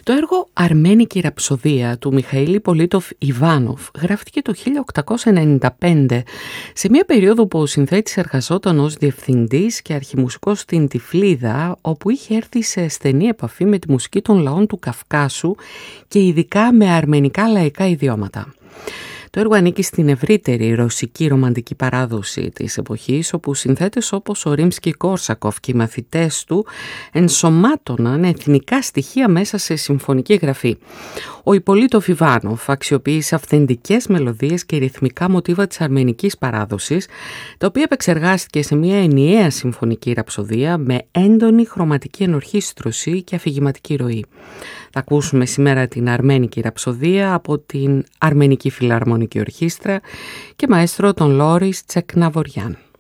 Το έργο «Αρμένικη ραψοδία» του Μιχαήλ Ιππολίτοφ Ιβάνοφ γράφτηκε το 1895, σε μια περίοδο που ο συνθέτης εργαζόταν ως διευθυντής και αρχιμουσικός στην Τυφλίδα, όπου είχε έρθει σε στενή επαφή με τη μουσική των λαών του Καυκάσου και ειδικά με αρμενικά λαϊκά ιδιώματα. Το έργο ανήκει στην ευρύτερη ρωσική ρομαντική παράδοση της εποχής, όπου συνθέτες όπως ο Ρίμσκι-Κόρσακοφ και οι μαθητές του ενσωμάτωναν εθνικά στοιχεία μέσα σε συμφωνική γραφή. Ο Ιππολίτοφ Ιβάνοφ αξιοποίησε αυθεντικές μελωδίες και ρυθμικά μοτίβα της αρμενικής παράδοσης, τα οποία επεξεργάστηκε σε μια ενιαία συμφωνική ραψοδία με έντονη χρωματική ενορχήστρωση και αφηγηματική ροή. Θα ακούσουμε σήμερα την Αρμένικη ραψοδία από την Αρμενική Φιλαρμονική Ορχήστρα και μαέστρο τον Λόρις Τσεκναβοριάν.